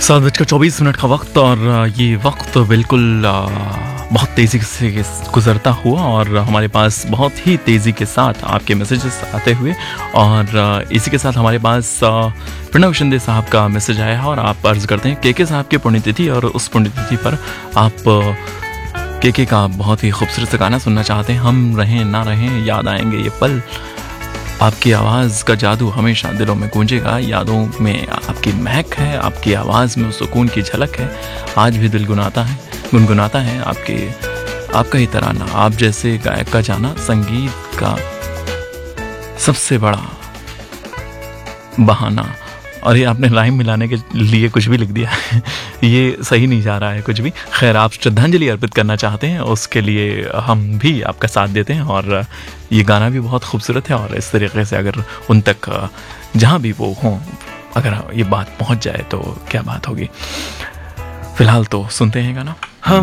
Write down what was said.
7:24 का वक्त और ये वक्त बिल्कुल बहुत तेज़ी से गुज़रता हुआ और हमारे पास बहुत ही तेज़ी के साथ आपके मैसेजेस आते हुए और इसी के साथ हमारे पास प्रणव शिंदे साहब का मैसेज आया है और आप अर्ज़ करते हैं के साहब की पुण्यतिथि और उस पुण्यतिथि पर आप के का बहुत ही खूबसूरत सा गाना सुनना चाहते हैं। हम रहें ना रहें याद आएंगे ये पल, आपकी आवाज़ का जादू हमेशा दिलों में गूंजेगा, यादों में आपकी महक है, आपकी आवाज़ में सुकून की झलक है, आज भी दिल गुनगुनाता है आपका ही तराना, आप जैसे गायक का जाना संगीत का सबसे बड़ा बहाना। और ये आपने लाइन मिलाने के लिए कुछ भी लिख दिया है ये सही नहीं जा रहा है कुछ भी। खैर, आप श्रद्धांजलि अर्पित करना चाहते हैं, उसके लिए हम भी आपका साथ देते हैं और ये गाना भी बहुत खूबसूरत है और इस तरीके से अगर उन तक जहाँ भी वो हों अगर ये बात पहुँच जाए तो क्या बात होगी। फिलहाल तो सुनते हैं गाना।